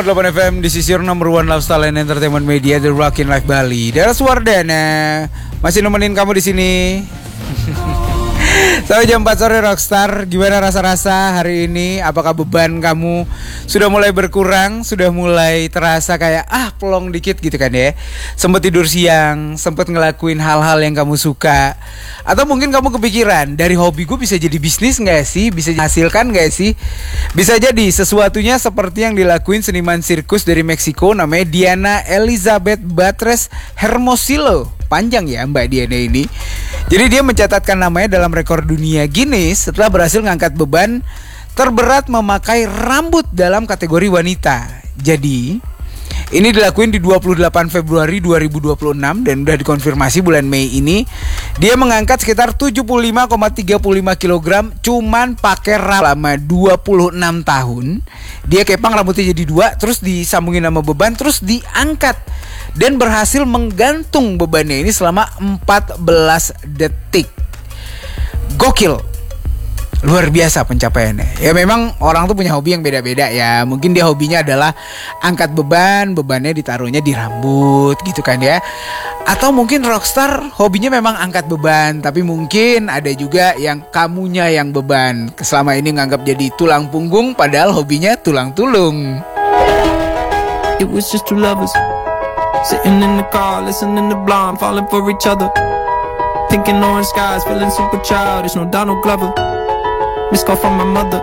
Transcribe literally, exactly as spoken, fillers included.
delapan F M, this is your number one lifestyle and entertainment media, The Rockin' Life Bali. Deras Wardana masih nemenin kamu di sini. Sampai jam empat sore Rockstar. Gimana rasa-rasa hari ini? Apakah beban kamu sudah mulai berkurang? Sudah mulai terasa kayak ah pelong dikit gitu kan ya? Sempet tidur siang, sempet ngelakuin hal-hal yang kamu suka. Atau mungkin kamu kepikiran, dari hobi gue bisa jadi bisnis gak sih? Bisa hasilkan gak sih? Bisa jadi sesuatunya seperti yang dilakuin seniman sirkus dari Meksiko, namanya Diana Elizabeth Batres Hermosillo. Panjang ya Mbak Diana ini. Jadi dia mencatatkan namanya dalam rekor dunia Guinness setelah berhasil mengangkat beban terberat memakai rambut dalam kategori wanita. Jadi ini dilakuin di dua puluh delapan Februari dua ribu dua puluh enam dan udah dikonfirmasi bulan Mei ini. Dia mengangkat sekitar tujuh puluh lima koma tiga lima kilogram cuman pakai rambut selama dua puluh enam tahun. Dia kepang rambutnya jadi dua, terus disambungin sama beban, terus diangkat. Dan berhasil menggantung bebannya ini selama empat belas detik. Gokil. Luar biasa pencapaiannya. Ya memang orang tuh punya hobi yang beda-beda ya. Mungkin dia hobinya adalah angkat beban, bebannya ditaruhnya di rambut gitu kan ya. Atau mungkin Rockstar hobinya memang angkat beban, tapi mungkin ada juga yang kamunya yang beban. Selama ini nganggap jadi tulang punggung padahal hobinya tulang tulung. It was just two lovers sitting in the car, listening to Blonde, falling for each other, thinking orange skies, feeling super childish, no Donald Glover. Missed call from my mother.